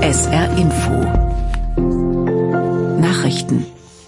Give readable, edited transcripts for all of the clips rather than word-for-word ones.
SR Info Nachrichten.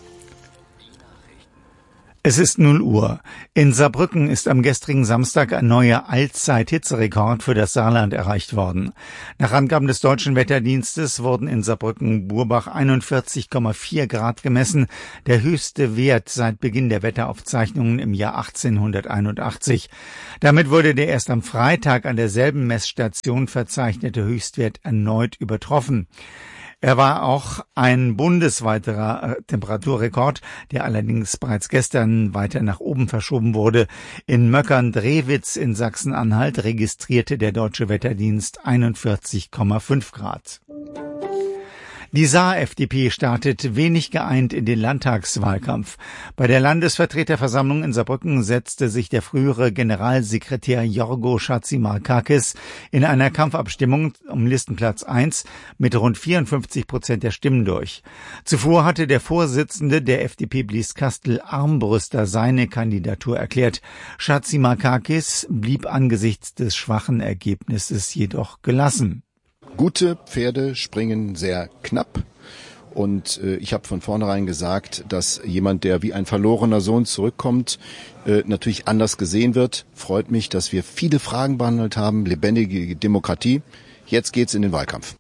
Es ist 0 Uhr. In Saarbrücken ist am gestrigen Samstag ein neuer Allzeit-Hitzerekord für das Saarland erreicht worden. Nach Angaben des Deutschen Wetterdienstes wurden in Saarbrücken-Burbach 41,4 Grad gemessen, der höchste Wert seit Beginn der Wetteraufzeichnungen im Jahr 1881. Damit wurde der erst am Freitag an derselben Messstation verzeichnete Höchstwert erneut übertroffen. Er war auch ein bundesweiter Temperaturrekord, der allerdings bereits gestern weiter nach oben verschoben wurde. In Möckern-Drewitz in Sachsen-Anhalt registrierte der Deutsche Wetterdienst 41,5 Grad. Die Saar-FDP startet wenig geeint in den Landtagswahlkampf. Bei der Landesvertreterversammlung in Saarbrücken setzte sich der frühere Generalsekretär Jorgo Chatzimarkakis in einer Kampfabstimmung um Listenplatz 1 mit rund 54% der Stimmen durch. Zuvor hatte der Vorsitzende der FDP Blieskastel Armbrüster seine Kandidatur erklärt. Chatzimarkakis blieb angesichts des schwachen Ergebnisses jedoch gelassen. Gute Pferde springen sehr knapp und ich habe von vornherein gesagt, dass jemand, der wie ein verlorener Sohn zurückkommt, natürlich anders gesehen wird. Freut mich, dass wir viele Fragen behandelt haben, lebendige Demokratie. Jetzt geht's in den Wahlkampf.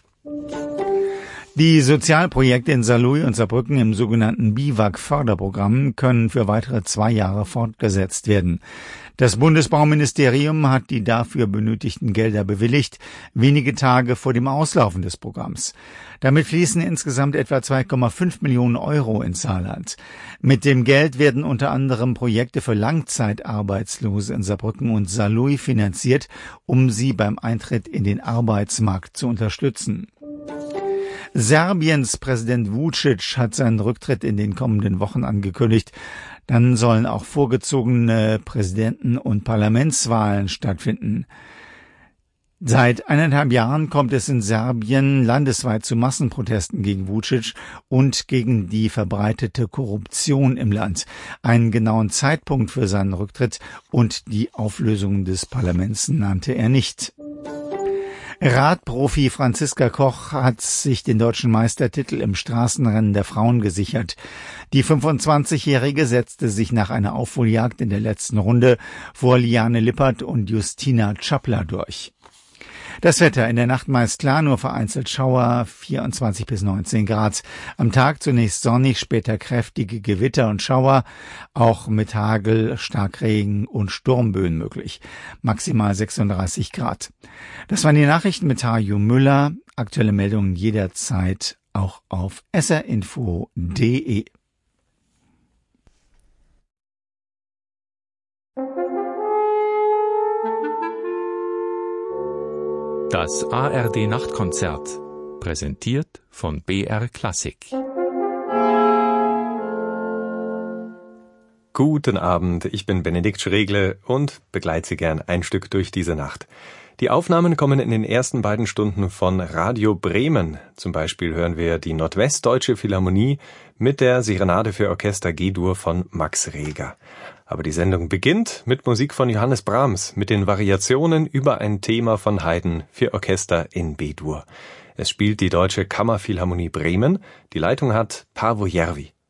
Die Sozialprojekte in Saarlouis und Saarbrücken im sogenannten BIWAG-Förderprogramm können für weitere 2 Jahre fortgesetzt werden. Das Bundesbauministerium hat die dafür benötigten Gelder bewilligt, wenige Tage vor dem Auslaufen des Programms. Damit fließen insgesamt etwa 2,5 Millionen Euro ins Saarland. Mit dem Geld werden unter anderem Projekte für Langzeitarbeitslose in Saarbrücken und Saarlouis finanziert, um sie beim Eintritt in den Arbeitsmarkt zu unterstützen. Serbiens Präsident Vučić hat seinen Rücktritt in den kommenden Wochen angekündigt. Dann sollen auch vorgezogene Präsidenten- und Parlamentswahlen stattfinden. Seit 1,5 Jahren kommt es in Serbien landesweit zu Massenprotesten gegen Vučić und gegen die verbreitete Korruption im Land. Einen genauen Zeitpunkt für seinen Rücktritt und die Auflösung des Parlaments nannte er nicht. Radprofi Franziska Koch hat sich den deutschen Meistertitel im Straßenrennen der Frauen gesichert. Die 25-Jährige setzte sich nach einer Aufholjagd in der letzten Runde vor Liane Lippert und Justina Czapla durch. Das Wetter in der Nacht meist klar, nur vereinzelt Schauer, 24 bis 19 Grad. Am Tag zunächst sonnig, später kräftige Gewitter und Schauer, auch mit Hagel, Starkregen und Sturmböen möglich. Maximal 36 Grad. Das waren die Nachrichten mit Hajo Müller. Aktuelle Meldungen jederzeit auch auf srinfo.de. Das ARD-Nachtkonzert, präsentiert von BR Klassik. Guten Abend, ich bin Benedikt Schregle und begleite Sie gern ein Stück durch diese Nacht. Die Aufnahmen kommen in den ersten beiden Stunden von Radio Bremen. Zum Beispiel hören wir die Nordwestdeutsche Philharmonie mit der Serenade für Orchester G-Dur von Max Reger. Aber die Sendung beginnt mit Musik von Johannes Brahms, mit den Variationen über ein Thema von Haydn für Orchester in B-Dur. Es spielt die Deutsche Kammerphilharmonie Bremen. Die Leitung hat Paavo Järvi.